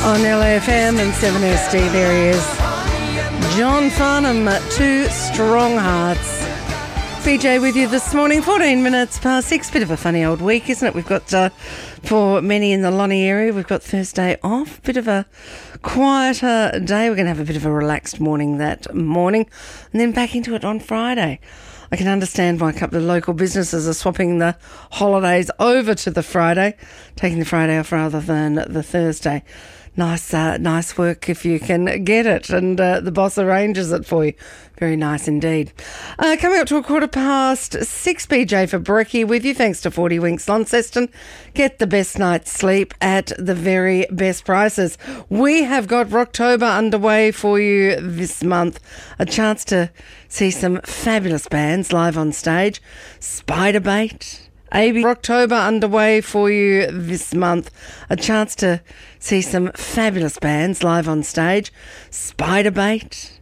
On LAFM and 7SD, there he is. John Farnham, Two Strong Hearts. BJ with you this morning, 14 minutes past 6. Bit of a funny old week, isn't it? We've got, for many in the Lonnie area, we've got Thursday off. Bit of a quieter day. We're going to have a bit of a relaxed morning that morning and then back into it on Friday. I can understand why a couple of local businesses are swapping the holidays over to the Friday, taking the Friday off rather than the Thursday. Nice work if you can get it, and the boss arranges it for you. Very nice indeed. Coming up to 6:15, BJ for Brekkie with you, thanks to 40 Winks Launceston. Get the best night's sleep at the very best prices. We have got Rocktober underway for you this month. A chance to see some fabulous bands live on stage. Spiderbait. AB Rocktober underway for you this month. A chance to see some fabulous bands live on stage. Spiderbait,